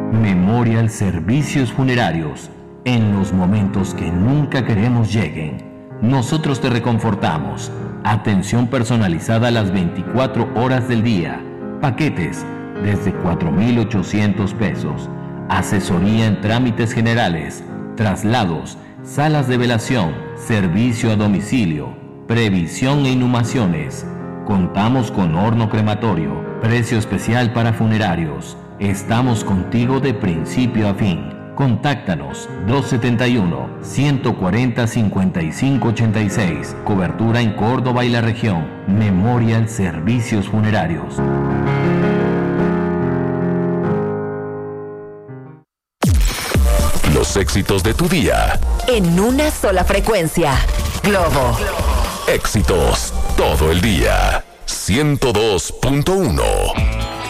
Memorial Servicios Funerarios. En los momentos que nunca queremos lleguen, nosotros te reconfortamos. Atención personalizada a las 24 horas del día. Paquetes desde 4,800 pesos. Asesoría en trámites generales, traslados, salas de velación, servicio a domicilio, previsión e inhumaciones. Contamos con horno crematorio, precio especial para funerarios. Estamos contigo de principio a fin. Contáctanos 271-140-5586. Cobertura en Córdoba y la región. Memorial Servicios Funerarios. Los éxitos de tu día. En una sola frecuencia. Globo. Éxitos todo el día. 102.1.